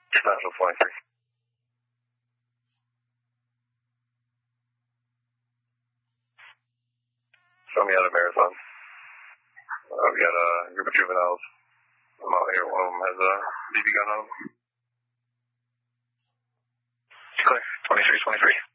National 23. Show me out of Marathon. We got a group of juveniles. I'm out here. One of them has a BB gun on him. Clear. 23, 23.